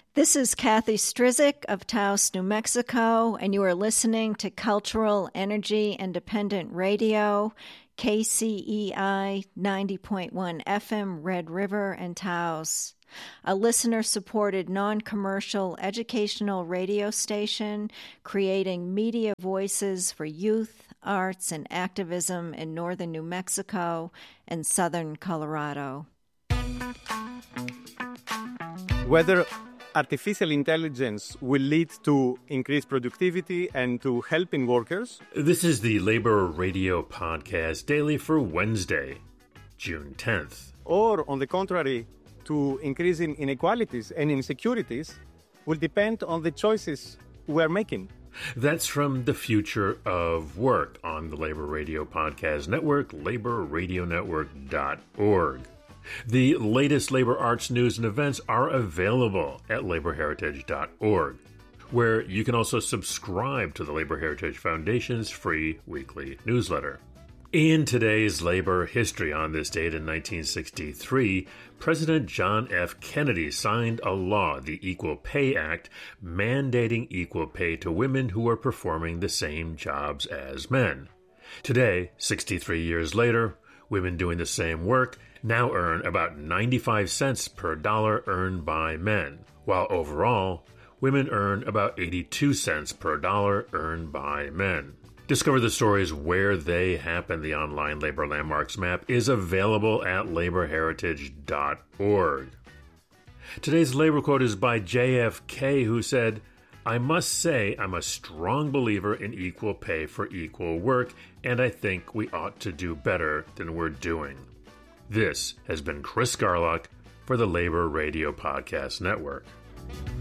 This is Kathy Strizik of Taos, New Mexico, and you are listening to Cultural Energy Independent Radio, KCEI 90.1 FM, Red River and Taos, a listener-supported non-commercial educational radio station creating media voices for youth, arts, and activism in northern New Mexico and southern Colorado. Whether artificial intelligence will lead to increased productivity and to helping workers. This is the Labor Radio Podcast daily for Wednesday, June 10th. Or, on the contrary, to increasing inequalities and insecurities will depend on the choices we're making. That's from The Future of Work on the Labor Radio Podcast Network, laborradionetwork.org. The latest labor arts news and events are available at laborheritage.org, where you can also subscribe to the Labor Heritage Foundation's free weekly newsletter. In today's labor history, on this date in 1963, President John F. Kennedy signed a law, the Equal Pay Act, mandating equal pay to women who are performing the same jobs as men. Today, 63 years later, women doing the same work now earn about 95 cents per dollar earned by men, while overall, women earn about 82 cents per dollar earned by men. Discover the stories where they happen. The online labor landmarks map is available at laborheritage.org. Today's labor quote is by JFK, who said, "I must say I'm a strong believer in equal pay for equal work, and I think we ought to do better than we're doing." This has been Chris Garlock for the Labor Radio Podcast Network.